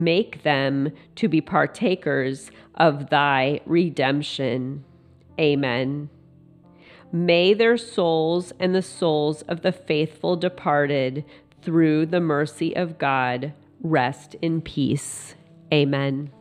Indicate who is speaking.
Speaker 1: Make them to be partakers of thy redemption. Amen. May their souls and the souls of the faithful departed, through the mercy of God, rest in peace. Amen.